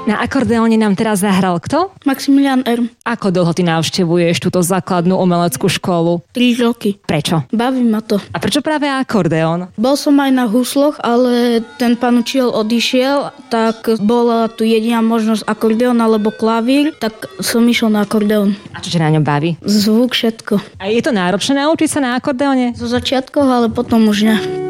Na akordeóne nám teraz zahral kto? Maximilian R. Ako dlho ty navštevuješ túto základnú umeleckú školu? 3 roky. Prečo? Baví ma to. A prečo práve akordeón? Bol som aj na husloch, ale ten pán učiel odišiel, tak bola tu jediná možnosť akordeón alebo klavír, tak som išiel na akordeón. A čo ťa na ňom baví? Zvuk, všetko. A je to náročné naučiť sa na akordeóne? Zo začiatkov, ale potom už ne.